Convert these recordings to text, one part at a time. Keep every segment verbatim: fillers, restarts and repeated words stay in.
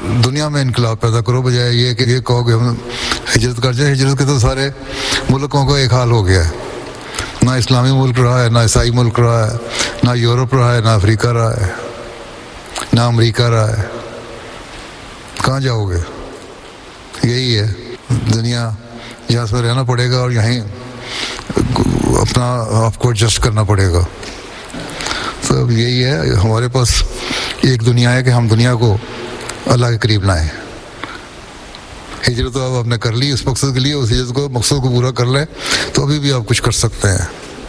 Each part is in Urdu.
دنیا میں انقلاب پیدا کرو، بجائے یہ کہ یہ کہو کہ ہم ہجرت کر جائیں. ہجرت کے تو سارے ملکوں کا ایک حال ہو گیا ہے، نہ اسلامی ملک رہا ہے، نہ عیسائی ملک رہا ہے، نہ یورپ رہا ہے، نہ افریقہ رہا ہے، نہ امریکہ رہا ہے. کہاں جاؤ گے؟ یہی ہے دنیا جہاں سے رہنا پڑے گا، اور یہیں اپنا آپ کو ایڈجسٹ کرنا پڑے گا. تو اب یہی ہے، ہمارے پاس ایک دنیا ہے کہ ہم دنیا کو اللہ کے قریب لائیں. ہجرت تو اب آپ نے کر لی اس مقصد کے لیے، اس ہجرت کو مقصد کو پورا کر لیں تو ابھی بھی آپ کچھ کر سکتے ہیں.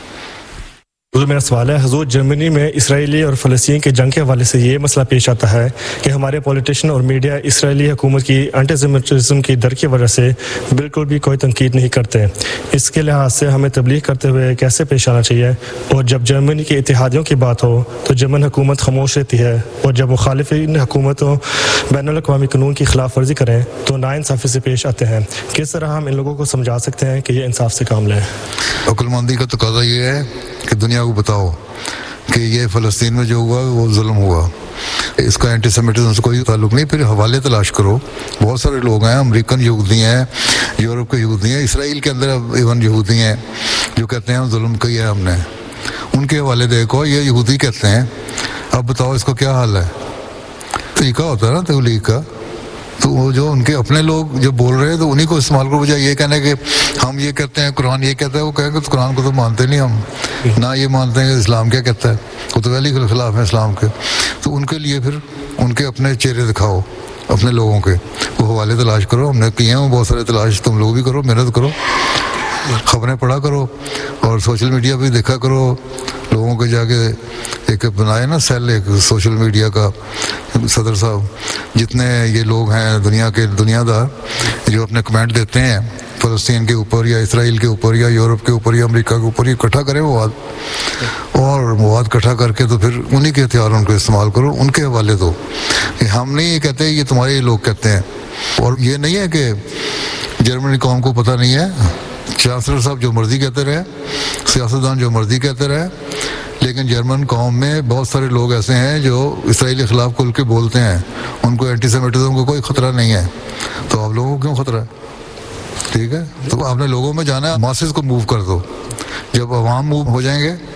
حضور میرا سوال ہے، حضور جرمنی میں اسرائیلی اور فلسطین کی جنگ کے حوالے سے یہ مسئلہ پیش آتا ہے کہ ہمارے پولیٹیشین اور میڈیا اسرائیلی حکومت کی اینٹی سیمیٹزم کی ڈر کی وجہ سے بالکل بھی کوئی تنقید نہیں کرتے. اس کے لحاظ سے ہمیں تبلیغ کرتے ہوئے کیسے پیش آنا چاہیے؟ اور جب جرمنی کی اتحادیوں کی بات ہو تو جرمن حکومت خاموش رہتی ہے، اور جب مخالفین حکومتوں بین الاقوامی قانون کی خلاف ورزی کریں تو ناانصافی سے پیش آتے ہیں. کس طرح ہم ان لوگوں کو سمجھا سکتے ہیں کہ یہ انصاف سے کام لیں؟ عقل مندی کا تقاضا یہ ہے کہ دنیا کو بتاؤ کہ یہ فلسطین میں جو ہوا وہ ظلم ہوا، اس کا اینٹی سیمیٹزم سے کوئی تعلق نہیں. پھر حوالے تلاش کرو. بہت سارے لوگ ہیں، امریکن یہودی ہیں، یورپ کے یہودی ہیں، اسرائیل کے اندر اب ایون یہودی ہیں جو کہتے ہیں ہم ظلم کیا ہے ہم نے. ان کے حوالے دیکھو، یہ یہودی کہتے ہیں. اب بتاؤ اس کا کیا حال ہے؟ طریقہ ہوتا ہے نا تبلیغ کا. تو وہ جو ان کے اپنے لوگ جو بول رہے ہیں تو انہیں کو استعمال کرو، بجائے یہ کہنے کہ ہم یہ کہتے ہیں قرآن یہ کہتا ہے. وہ کہیں گے تو قرآن کو تو مانتے نہیں ہم، نہ یہ مانتے ہیں کہ اسلام کیا کہتا ہے، وہ تو ویلی کے خلاف ہے اسلام کے. تو ان کے لیے پھر ان کے اپنے چہرے دکھاؤ اپنے لوگوں کے، وہ حوالے تلاش کرو. ہم نے کیے ہیں بہت سارے تلاش، تم لوگ بھی کرو، محنت کرو، خبریں پڑھا کرو، اور سوشل میڈیا پہ دیکھا کرو. لوگوں کے جا کے ایک بنائے نا سیل ایک سوشل میڈیا کا، صدر صاحب جتنے یہ لوگ ہیں دنیا کے دنیا دار جو اپنے کمنٹ دیتے ہیں فلسطین کے اوپر یا اسرائیل کے اوپر یا یورپ کے اوپر یا امریکہ کے اوپر، یہ اکٹھا کریں مواد، اور مواد اکٹھا کر کے تو پھر انہی کے ہتھیار ان کو استعمال کرو، ان کے حوالے دو. کہ ہم نہیں یہ کہتے، یہ تمہارے لوگ کہتے ہیں. اور یہ نہیں ہے کہ جرمنی قوم کو پتہ نہیں ہے. چانسلر صاحب جو مرضی کہتے رہے، سیاستدان جو مرضی کہتے رہے، لیکن جرمن قوم میں بہت سارے لوگ ایسے ہیں جو اسرائیل کے خلاف کھل کے بولتے ہیں. ان کو اینٹی سیمیٹزم کو کوئی خطرہ نہیں ہے. تو آپ لوگوں کو کیوں خطرہ ہے؟ ٹھیک ہے، تو آپ نے لوگوں میں جانا ہے، ماسز کو موو کر دو. جب عوام موو ہو جائیں گے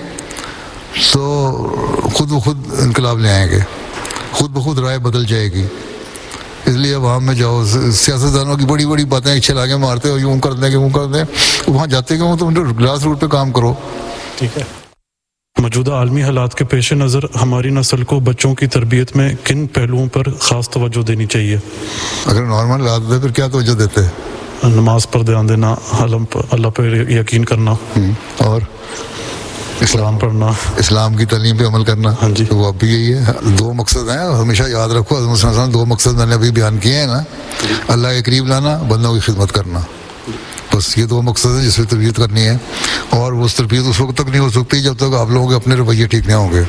تو خود بخود انقلاب لے آئیں گے، خود بخود رائے بدل جائے گی. اس لیے عوام میں جاؤ. سیاستدانوں کی بڑی بڑی باتیں چھلا کے مارتے ہو، یوں کر دیں کہ یوں کر دیں، وہاں جاتے کیوں؟ تو گراس روٹ پہ کام کرو. ٹھیک ہے. موجودہ عالمی حالات کے پیش نظر ہماری نسل کو بچوں کی تربیت میں کن پہلوؤں پر خاص توجہ دینی چاہیے؟ اگر نارمل حالات ہے پھر کیا توجہ دیتے ہیں؟ نماز پر دھیان دینا، اللہ پہ یقین کرنا، اور اسلام پڑھنا، اسلام کی تعلیم پہ عمل کرنا. ہاں جی، وہ اب بھی یہی ہے. دو مقصد ہیں، ہمیشہ یاد رکھو. حضرت صلی اللہ علیہ وسلم دو مقصد میں نے ابھی بیان کیے ہیں نا، اللہ کے قریب لانا، بندوں کی خدمت کرنا. بس یہ دو مقصد ہیں جس پہ تربیت کرنی ہے. اور وہ تربیت اس وقت تک نہیں ہو سکتی جب تک آپ لوگوں کے اپنے رویے ٹھیک نہیں ہوں گے.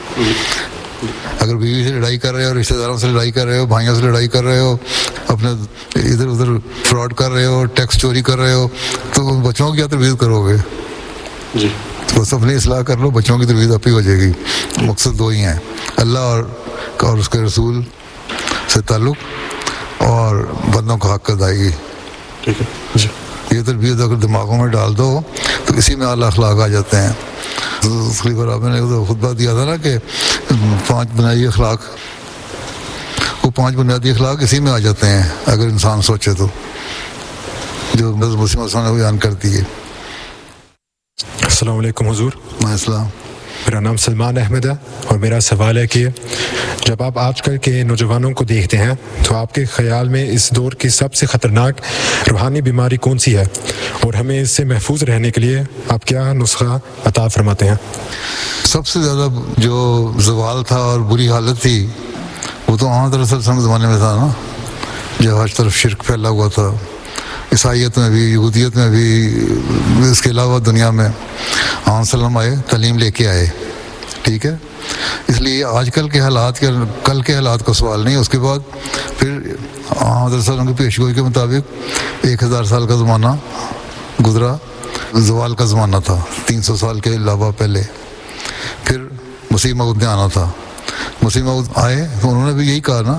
اگر بیوی سے لڑائی کر رہے ہو، رشتہ داروں سے لڑائی کر رہے ہو، بھائیوں سے لڑائی کر رہے ہو، اپنے ادھر ادھر فراڈ کر رہے ہو، ٹیکس چوری کر رہے ہو، تو بچوں کی کیا تربیت کرو گے؟ جی بس اپنی اصلاح کر لو، بچوں کی تربیت آپ ہی ہو جائے گی. مقصد دو ہی ہیں، اللہ اور اور اس کے رسول سے تعلق اور بندوں کا حق ادائیگی. ٹھیک ہے جی. یہ تربیت اگر دماغوں میں ڈال دو تو اسی میں اعلیٰ اخلاق آ جاتے ہیں. خلیفہ رابع نے خطبہ دیا تھا نا کہ پانچ بنیادی اخلاق، وہ پانچ بنیادی اخلاق اسی میں آ جاتے ہیں اگر انسان سوچے تو، جو مسلم مسلم نے بیان کر دی ہے. السلام علیکم حضور. وعلیکم السلام. میرا نام سلمان احمد ہے، اور میرا سوال ہے کہ جب آپ آج کل کے نوجوانوں کو دیکھتے ہیں تو آپ کے خیال میں اس دور کی سب سے خطرناک روحانی بیماری کون سی ہے، اور ہمیں اس سے محفوظ رہنے کے لیے آپ کیا نسخہ عطا فرماتے ہیں؟ سب سے زیادہ جو زوال تھا اور بری حالت تھی وہ تو عام دراصل سم زمانے میں تھا نا، جب ہر طرف شرک پھیلا ہوا تھا، عیسائیت میں بھی، یہودیت میں بھی، اس کے علاوہ دنیا میں آن سلم آئے، تعلیم لے کے آئے. ٹھیک ہے، اس لیے آج کل کے حالات کے کل کے حالات کا سوال نہیں. اس کے بعد پھر حضرت صلی اللہ علیہ وسلم کی پیشگوئی کے مطابق ایک ہزار سال کا زمانہ گزرا، زوال کا زمانہ تھا، تین سو سال کے علاوہ پہلے. پھر مسیح موعود نے آنا تھا. مسیح موعود آئے تو انہوں نے بھی یہی کہا نا